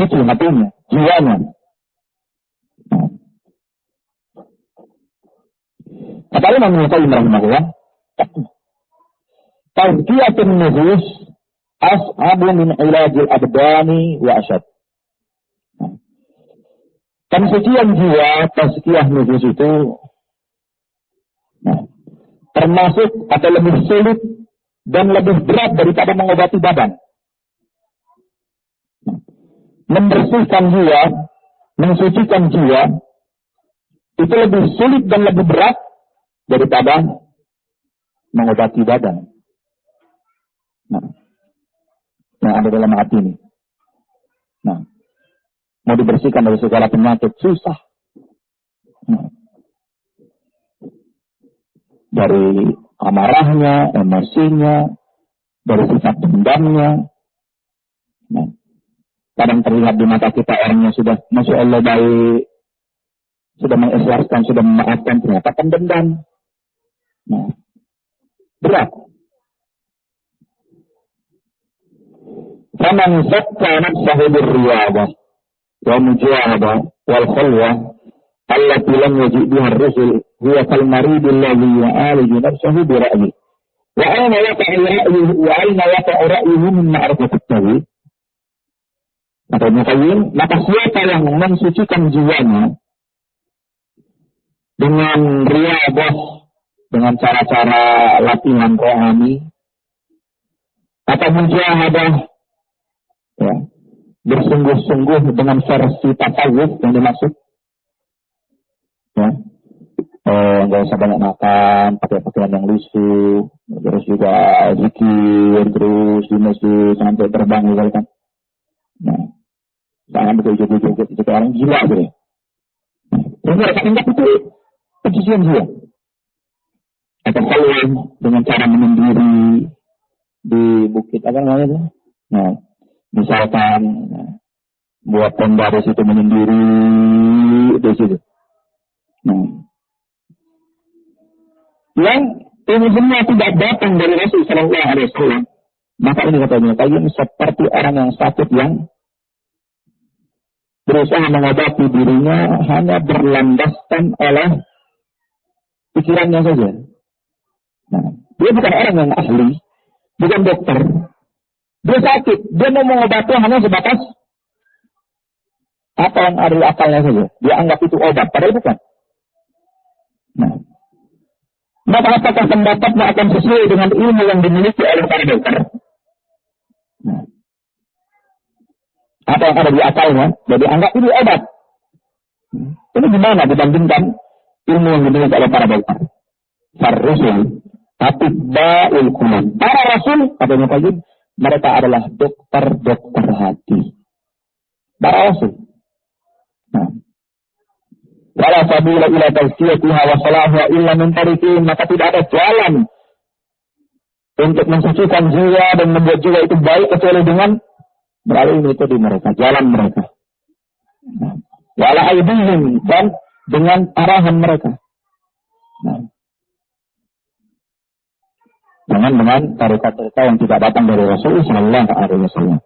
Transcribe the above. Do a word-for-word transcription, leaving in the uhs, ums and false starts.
suci hatinya, jiwanya. Nah. Kata Imam Ibnu Qayyim rahimahullah, tazkiyatun nufus as'abu min ilajil abdani wa asyad. Pensucian jiwa, tazkiyah nufus itu nah, termasuk atau lebih sulit dan lebih berat daripada mengobati badan. Membersihkan jiwa, mensucikan jiwa itu lebih sulit dan lebih berat daripada mengobati badan. Nah, yang ada dalam hati ini. Nah, mau dibersihkan dari segala penyakit susah. Nah, dari amarahnya, emosinya, dari sifat dendamnya. Nah, kadang terlihat di mata kita orangnya sudah, Masya Allah baik, sudah mengikhlaskan, sudah memaafkan, ternyata pendendam. Nah, berat. Faman zakka nafsahu birriyadah wa mujahadah wal khalwah allati lam yaji' biha ar-rusul huwa kal marid alladhi ya'aliju nafsahu bi ra'yihi wa ayna yaqa'u ra'yuhu wa ayna yaqa'u ra'yuhu min ma'rifati at-tawhid. Kata Ibnu Qayyim, maka siapa yang mensucikan jiwanya dengan riyadhah, dengan cara-cara latihan rohani atau mujahadah, ya, bersungguh-sungguh dengan versi tasawuf yang dimaksud, ya, oh, nggak usah banyak makan, pakai pakaian yang lusuh, terus juga zikir terus di masjid sampai terbang gitu kan. Nah, jangan betul-betul itu orang gila gitu. Terus mereka anggap itu pencucian jiwa. Atau kalau dengan cara menyendiri di bukit apa namanya itu? Nah, misalkan nah, buat tenda di situ menyendiri di situ. Nah, yang ini semua tidak datang dari Rasul Sallallahu Alaihi Wasallam. Maka ini katanya kalian seperti orang yang sakit yang berusaha mengobati dirinya hanya berlandaskan oleh pikirannya saja. Nah, dia bukan orang yang ahli, bukan dokter. Dia sakit, dia mau mengobati hanya sebatas apa yang ada di akalnya saja. Dia anggap itu obat, padahal bukan. Nah, maka apakah pendapatnya akan sesuai dengan ilmu yang dimiliki oleh para dokter? Nah, apa yang ada di akalnya, jadi anggap ini obat. Ini gimana dibandingkan ilmu yang dimiliki oleh para dokter? Ar-Rasul, Atibba'ul Qulub. Para Rasul, katanya Pak Yud, mereka adalah dokter-dokter hati. Para Rasul. Nah, wala sabila ila tazkiyatiha wa salahiha illa min tariqin, maka tidak ada jalan untuk mensucikan jiwa dan membuat jiwa itu baik kecuali dengan melalui metode mereka, jalan mereka. Nah, wala aidihim, dan dengan arahan mereka. Nah, dengan dengan tarekat-tarekat yang tidak datang dari Rasulullah Sallallahu Alaihi Wasallam.